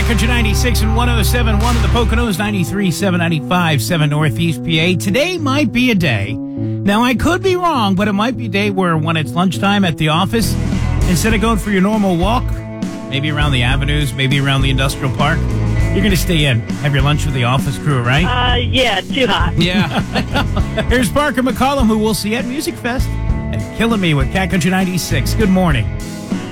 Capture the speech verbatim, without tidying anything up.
Country ninety-six and one oh seven point one of the Poconos, ninety-three point seven, ninety-five point seven Northeast P A. Today might be a day. Now, I could be wrong, but it might be a day where when it's lunchtime at the office, instead of going for your normal walk, maybe around the avenues, maybe around the industrial park, you're going to stay in, have your lunch with the office crew, right? Uh, yeah, too hot. Yeah. Here's Parker McCollum, who we'll see at Music Fest, and Killing Me with Cat Country ninety-six. Good morning.